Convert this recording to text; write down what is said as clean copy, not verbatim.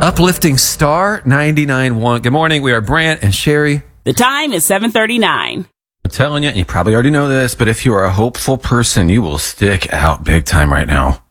Uplifting Star 99.1. Good morning. We are Brant and Sherry. The time is 7:39. I'm telling you, you probably already know this, but if you are a hopeful person, you will stick out big time right now.